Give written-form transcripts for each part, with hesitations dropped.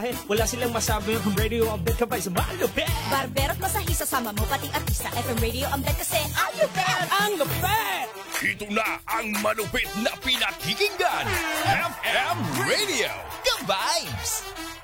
Wala silang masabi yung radio update ka pa sa malupit. Barbero't masahista sama mo pati artista. FM radio update kasi ayupet. Ang lupit! Ito na ang malupit na pinakikinggan. FM Radio. The Vibes!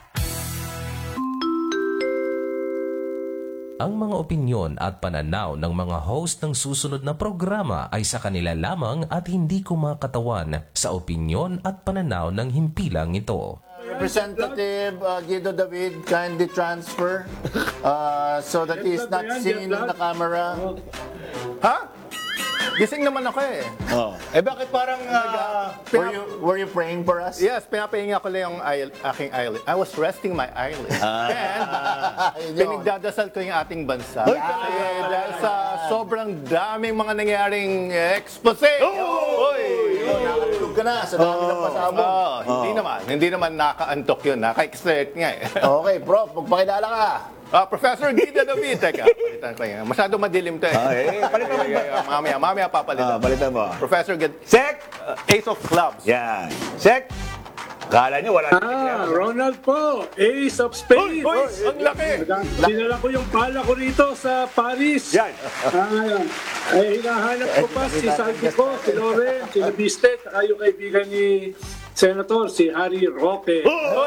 Ang mga opinyon at pananaw ng mga host ng susunod na programa ay sa kanila lamang at hindi kumakatawan sa opinyon at pananaw ng himpilang ito. Representative Guido David, kindly transfer so that he's not seen on the camera. Ha? Gising naman ako eh. Oh. Eh bakit parang... Were you praying for us? Yes, pinapahinga ko lang yung aking eyelid. I was resting my eyelid. And pinagdadasal ko yung ating bansa. Dahil sa sobrang daming mga nangyaring expose. Nakatulog ka na sa dami ng pasabog. Hindi naman nakaantok yun. Naka-expect nga eh. Okay, Prof, magpakilala ka. Professor Guido David. Teka, palitan ko yan. Masyado madilim to eh. Palitan mo ba? Mamaya papalitan. Palitan mo. Professor Guido. Sek! Ace of Clubs. Yan. Sek! Kala nyo wala Ronald po, Ace of Spades. Ang laki! Dinala ko yung pala ko rito sa Paris. Yan. Ay hinahanap ko pa si Salvi ko, si Loren, si Labiste, saka yung kaibigan ni Senator, si Harry Roque.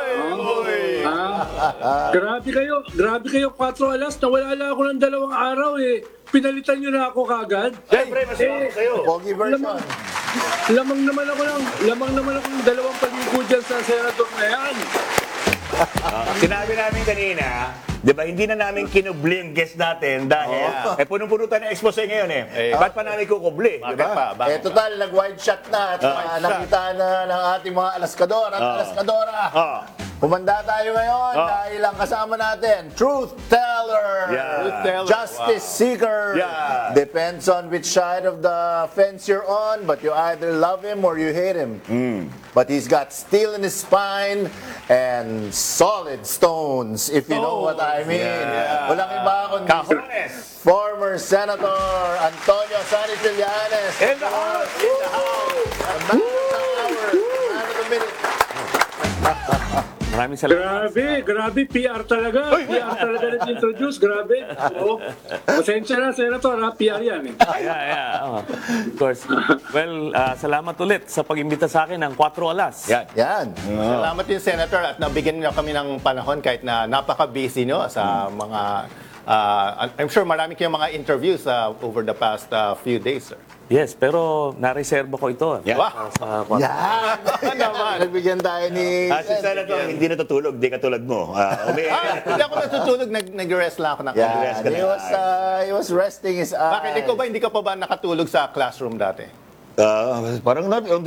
Grabe kayo, 4 alas, nawala lang ako ng 2 araw eh. Pinalitan nyo na ako kagad. Siyempre, masama kayo. Pogi version. Lamang naman ako ng 2 paligo dyan sa Senator na yan. Sinabi namin kanina, di ba, hindi na namin kinubli ang guest natin dahil punong-puno tayo ng expose ngayon eh. Ba't pa namin kukubli? Di ba? Total, nag-wide shot na at nakita na ng ating mga alaskador at alaskadora. Humanda tayo ngayon dahil ang kasama natin, Truth Teller, Justice Seeker. Depends on which side of the fence you're on, but you either love him or you hate him. But he's got steel in his spine and solid stones, if you know what I mean. Walang iba kundi former Senator Antonio Sani Trillanes. In the house! In the house! A man of the hour, a man of the minute. Maraming salamat. Grabe, PR talaga. PR talaga nag-introduce, grabe. Pasensya na, Senator, PR yan eh. Of course. Well, salamat ulit sa pag-imbita sa akin ng 4 alas. Yan. Salamat din, Senator, at nabigyan niyo kami ng panahon kahit na napaka-busy nyo sa mga... I'm sure marami kayong mga interviews over the past few days, sir. Yes, pero nareserba ko ito. Sa 4. Yan. Nagbigyan tayo ni... Si Senator, hindi natutulog, di katulad mo. Hindi ako natutulog, nag-rest lang ako ng He was resting his eyes. Bakit hindi ka pa ba nakatulog sa classroom dati? Parang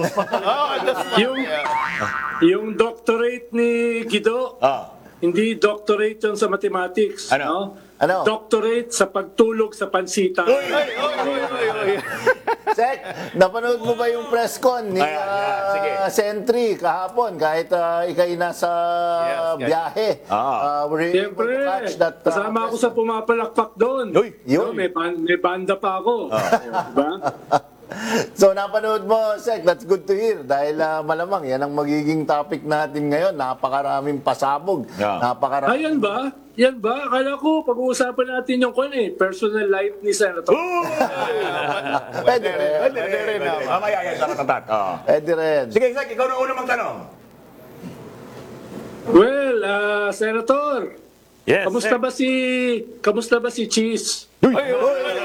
Yung doctorate ni Guido, hindi doctorate yun sa mathematics. Ano? Doctorate sa pagtulog sa pansitan. Sek, napanood mo ba yung press con ni Sentry kahapon kahit ikay nasa biyahe? Siyempre, kasama ako sa pumapalakpak doon. May banda pa ako. Diba? So napanood mo, Sek, that's good to hear dahil malamang yan ang magiging topic natin ngayon. Napakaraming pasabog. Yan ba? Akala ko pag-uusapan natin yung personal life ni Senator. Pwede rin. Mamaya yan sa katatat. Pwede rin. Sige, Sek, ikaw na una magtanong. Well, Senator, Yes, kamusta ba si Cheese?